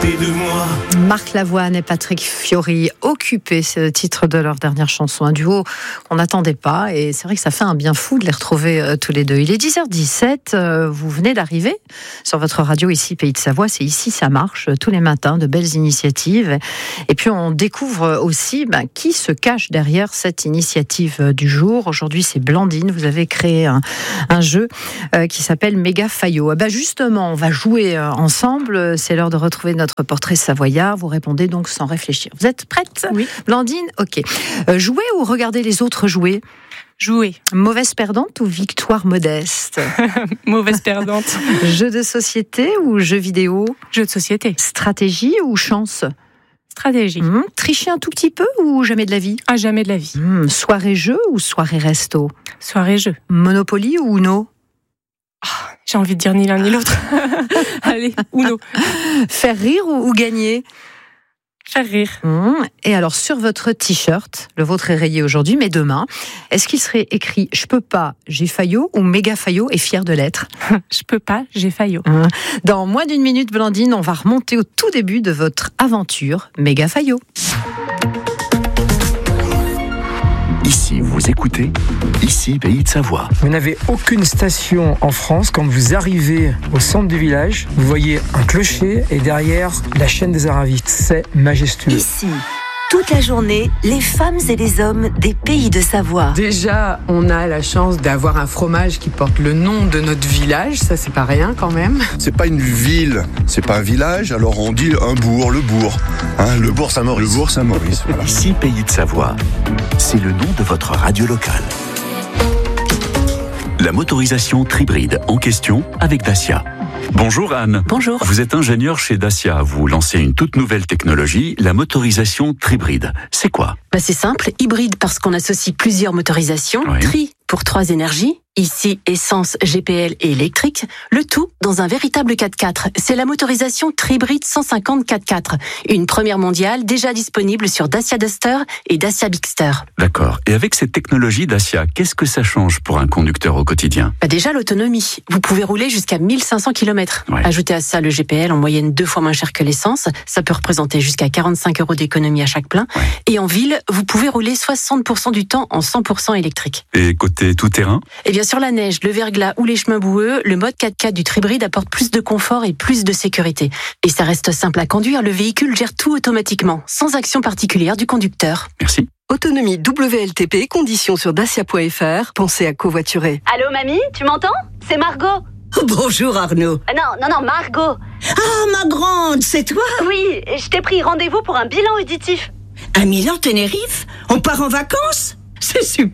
côté de moi. Marc Lavoine et Patrick Fiori, Occupés, c'est le titre de leur dernière chanson, un duo qu'on n'attendait pas, et c'est vrai que ça fait un bien fou de les retrouver tous les deux. Il est 10h17, vous venez d'arriver sur votre radio ici, Pays de Savoie, c'est Ici ça marche, tous les matins, de belles initiatives, et puis on découvre aussi qui se cache derrière cette initiative du jour. Aujourd'hui c'est Blandine, vous avez créé un jeu qui s'appelle Méga Fayot. Justement, on va jouer ensemble, c'est l'heure de retrouver notre portrait savoyard, vous répondez donc sans réfléchir. Vous êtes prête ? Oui. Blandine, ok. Jouer ou regarder les autres jouer ? Jouer. Mauvaise perdante ou victoire modeste ? Mauvaise perdante. Jeu de société ou jeu vidéo ? Jeu de société. Stratégie ou chance ? Stratégie. Tricher un tout petit peu ou jamais de la vie ? Ah, jamais de la vie. Soirée jeu ou soirée resto ? Soirée jeu. Monopoly ou Uno ? J'ai envie de dire ni l'un ni l'autre. Allez, Uno. Faire rire ou gagner ? Faire rire. Et alors, sur votre t-shirt, le vôtre est rayé aujourd'hui, mais demain, est-ce qu'il serait écrit « Je peux pas, j'ai Fayot » ou « Méga Fayot est fier de l'être » ? Je peux pas, j'ai Fayot. Dans moins d'une minute, Blandine, on va remonter au tout début de votre aventure Méga Fayot. Ici, vous écoutez Ici, Pays de Savoie. Vous n'avez aucune station en France. Quand vous arrivez au centre du village, vous voyez un clocher et derrière la chaîne des Aravites. C'est majestueux. Ici, toute la journée, les femmes et les hommes des Pays de Savoie. Déjà, on a la chance d'avoir un fromage qui porte le nom de notre village, ça c'est pas rien quand même. C'est pas une ville, c'est pas un village, alors on dit un bourg, le bourg. Le bourg Saint-Maurice. Le bourg Saint-Maurice, voilà. Ici, Pays de Savoie. C'est le nom de votre radio locale. La motorisation Tribride en question avec Dacia. Bonjour Anne. Bonjour. Vous êtes ingénieur chez Dacia. Vous lancez une toute nouvelle technologie, la motorisation Tribride. C'est quoi ? C'est simple, hybride parce qu'on associe plusieurs motorisations, Oui. tri pour 3 énergies, ici essence, GPL et électrique, le tout dans un véritable 4x4. C'est la motorisation Tribride 150 4x4, une première mondiale déjà disponible sur Dacia Duster et Dacia Bigster. D'accord. Et avec cette technologie Dacia, qu'est-ce que ça change pour un conducteur au quotidien ? Déjà l'autonomie, vous pouvez rouler jusqu'à 1500 km. Ouais. Ajoutez à ça le GPL en moyenne 2 fois moins cher que l'essence, ça peut représenter jusqu'à 45 € d'économie à chaque plein. Ouais. Et en ville, vous pouvez rouler 60% du temps en 100% électrique. Et côté tout-terrain ? Et bien sur la neige, le verglas ou les chemins boueux, le mode 4x4 du Tribride apporte plus de confort et plus de sécurité. Et ça reste simple à conduire, le véhicule gère tout automatiquement, sans action particulière du conducteur. Merci. Autonomie WLTP, conditions sur dacia.fr. Pensez à covoiturer. Allô mamie, tu m'entends ? C'est Margot. Bonjour Arnaud. Non, Margot. Ah, ma grande, c'est toi ? Oui, je t'ai pris rendez-vous pour un bilan auditif. À Milan-Tenerife ? On part en vacances ? C'est super !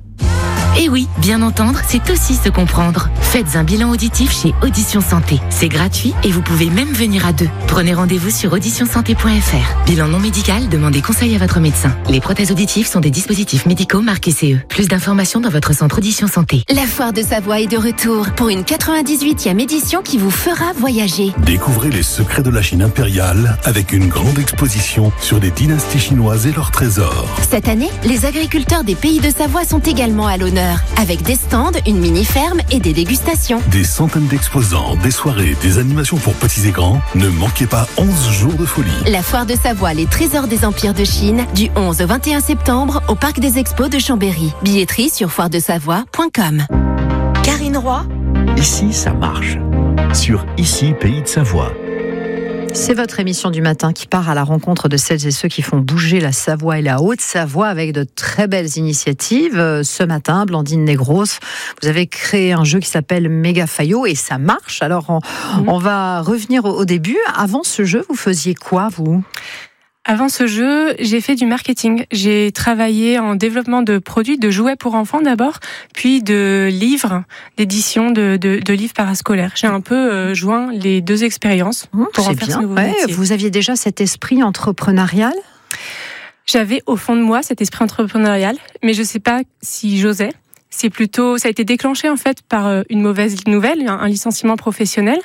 Et oui, bien entendre, c'est aussi se comprendre. Faites un bilan auditif chez Audition Santé. C'est gratuit et vous pouvez même venir à 2. Prenez rendez-vous sur auditionsanté.fr. Bilan non médical, demandez conseil à votre médecin. Les prothèses auditives sont des dispositifs médicaux marqués CE. Plus d'informations dans votre centre Audition Santé. La Foire de Savoie est de retour pour une 98e édition qui vous fera voyager. Découvrez les secrets de la Chine impériale avec une grande exposition sur les dynasties chinoises et leurs trésors. Cette année, les agriculteurs des Pays de Savoie sont également à l'honneur, avec des stands, une mini-ferme et des dégustations. Des centaines d'exposants, des soirées, des animations pour petits et grands. Ne manquez pas 11 jours de folie. La Foire de Savoie, les trésors des empires de Chine, du 11 au 21 septembre au Parc des Expos de Chambéry. Billetterie sur foiredesavoie.com. Karine Roy. Ici, ça marche. Sur Ici, Pays de Savoie. C'est votre émission du matin qui part à la rencontre de celles et ceux qui font bouger la Savoie et la Haute-Savoie avec de très belles initiatives. Ce matin, Blandine Negros, vous avez créé un jeu qui s'appelle Méga Fayot et ça marche. Alors, on va revenir au début. Avant ce jeu, vous faisiez quoi, vous ? Avant ce jeu, j'ai fait du marketing. J'ai travaillé en développement de produits, de jouets pour enfants d'abord, puis de livres, d'édition de livres parascolaires. J'ai un peu joint les deux expériences pour en faire ce nouveau métier. Vous aviez déjà cet esprit entrepreneurial ? J'avais au fond de moi cet esprit entrepreneurial, mais je sais pas si j'osais. C'est plutôt, ça a été déclenché en fait par une mauvaise nouvelle, un licenciement professionnel,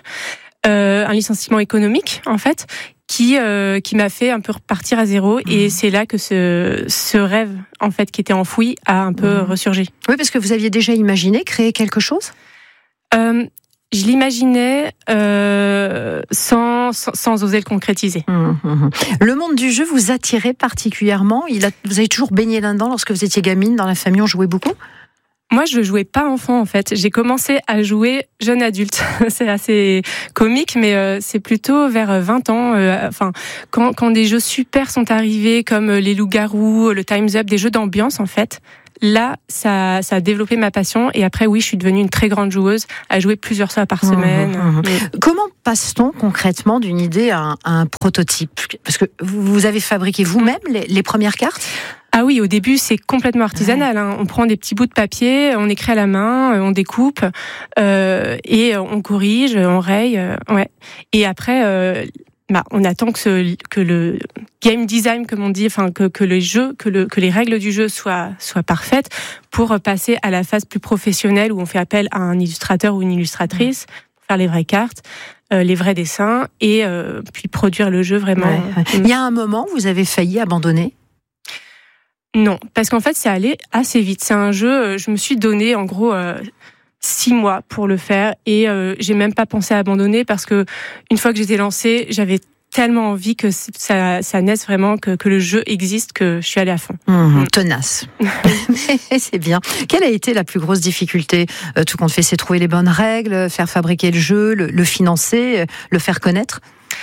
un licenciement économique en fait. Qui m'a fait un peu repartir à zéro et c'est là que ce rêve en fait qui était enfoui a un peu ressurgi. Oui, parce que vous aviez déjà imaginé créer quelque chose ? je l'imaginais sans oser le concrétiser. Le monde du jeu vous attirait particulièrement? Vous avez toujours baigné là-dedans lorsque vous étiez gamine? Dans la famille, on jouait beaucoup? Moi, je jouais pas enfant, en fait. J'ai commencé à jouer jeune adulte. C'est assez comique, mais c'est plutôt vers 20 ans. Quand des jeux super sont arrivés, comme les loups-garous, le Time's Up, des jeux d'ambiance, en fait. Là, ça a développé ma passion. Et après, oui, je suis devenue une très grande joueuse, à jouer plusieurs fois par semaine. Comment passe-t-on concrètement d'une idée à un prototype? Parce que vous avez fabriqué vous-même les premières cartes? Ah oui, au début, c'est complètement artisanal. On prend des petits bouts de papier, on écrit à la main, on découpe et on corrige, on raye. Et après, on attend que le game design, comme on dit, enfin que les règles du jeu soient parfaites pour passer à la phase plus professionnelle où on fait appel à un illustrateur ou une illustratrice pour faire les vraies cartes, les vrais dessins et puis produire le jeu vraiment. Il y a un moment où vous avez failli abandonner? Non, parce qu'en fait, c'est allé assez vite. C'est un jeu, je me suis donné en gros 6 mois pour le faire et j'ai même pas pensé à abandonner parce que une fois que j'étais lancée, j'avais tellement envie que ça naisse vraiment, que le jeu existe, que je suis allée à fond. Tenace. C'est bien. Quelle a été la plus grosse difficulté? Tout compte fait, c'est trouver les bonnes règles, faire fabriquer le jeu, le financer, le faire connaître?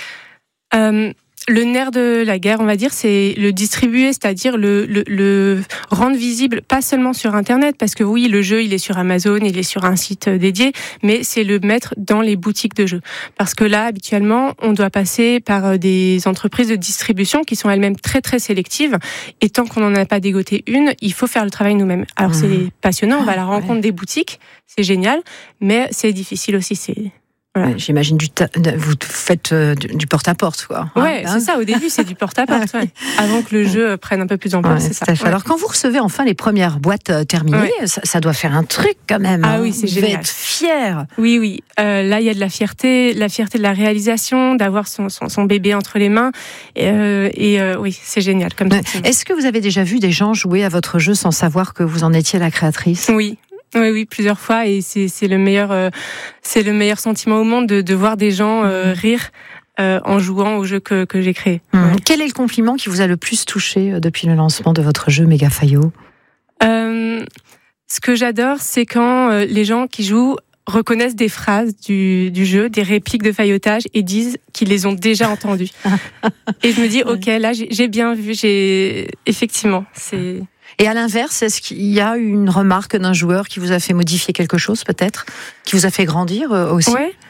Le nerf de la guerre, on va dire, c'est le distribuer, c'est-à-dire le rendre visible, pas seulement sur Internet, parce que oui, le jeu, il est sur Amazon, il est sur un site dédié, mais c'est le mettre dans les boutiques de jeux. Parce que là, habituellement, on doit passer par des entreprises de distribution qui sont elles-mêmes très, très sélectives, et tant qu'on n'en a pas dégoté une, il faut faire le travail nous-mêmes. Alors c'est passionnant, on va à la rencontre des boutiques, c'est génial, mais c'est difficile aussi, Voilà. J'imagine vous faites du porte-à-porte, quoi. C'est ça. Au début, c'est du porte-à-porte, avant que le jeu prenne un peu plus d'ampleur. C'est ça. Alors, quand vous recevez enfin les premières boîtes terminées, ça doit faire un truc quand même. Ah oui, c'est génial. Vous devez être fier. Oui. Là, il y a de la fierté de la réalisation, d'avoir son bébé entre les mains. Oui, c'est génial. Est-ce que vous avez déjà vu des gens jouer à votre jeu sans savoir que vous en étiez la créatrice? Oui, plusieurs fois, et c'est le meilleur sentiment au monde de voir des gens rire en jouant au jeu que j'ai créé. Quel est le compliment qui vous a le plus touché depuis le lancement de votre jeu Méga Faillot? Ce que j'adore, c'est quand les gens qui jouent reconnaissent des phrases du jeu, des répliques de faillotage et disent qu'ils les ont déjà entendues. Et je me dis, ok, là j'ai bien vu, effectivement, c'est... Et à l'inverse, est-ce qu'il y a une remarque d'un joueur qui vous a fait modifier quelque chose, peut-être, qui vous a fait grandir aussi?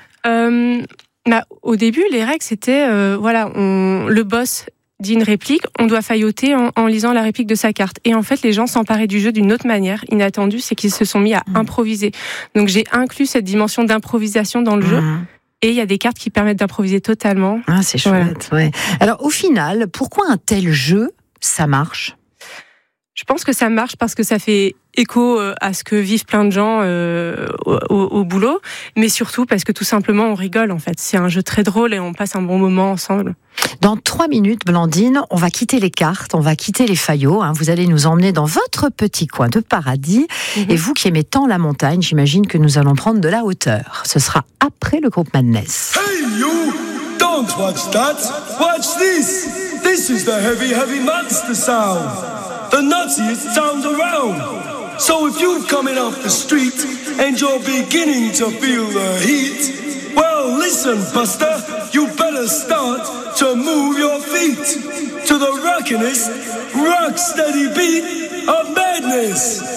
Au début, les règles, c'était, le boss dit une réplique, on doit failloter en lisant la réplique de sa carte. Et en fait, les gens s'emparaient du jeu d'une autre manière, inattendue, c'est qu'ils se sont mis à improviser. Donc j'ai inclus cette dimension d'improvisation dans le jeu. Et il y a des cartes qui permettent d'improviser totalement. C'est chouette, Alors, au final, pourquoi un tel jeu, ça marche? Je pense que ça marche parce que ça fait écho à ce que vivent plein de gens au boulot, mais surtout parce que tout simplement on rigole en fait. C'est un jeu très drôle et on passe un bon moment ensemble. Dans 3 minutes, Blandine, on va quitter les cartes, on va quitter les faillots. Vous allez nous emmener dans votre petit coin de paradis. Et vous qui aimez tant la montagne, j'imagine que nous allons prendre de la hauteur. Ce sera après le groupe Madness. Hey you! Don't watch that! Watch this! This is the heavy, heavy monster sound! The nuttiest sound around. So if you're coming off the street and you're beginning to feel the heat, well listen Buster, you better start to move your feet to the rockinest, rock steady beat of madness.